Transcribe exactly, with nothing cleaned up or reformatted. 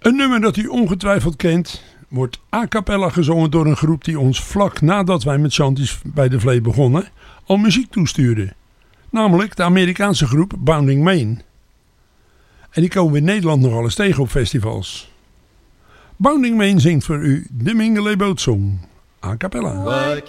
Een nummer dat u ongetwijfeld kent, wordt a cappella gezongen door een groep die ons vlak nadat wij met Shanties bij de Vlee begonnen, al muziek toestuurde. Namelijk de Amerikaanse groep Bounding Maine. En die komen we in Nederland nogal eens tegen op festivals. Bounding Maine zingt voor u de Mingelay Boat Song, a cappella.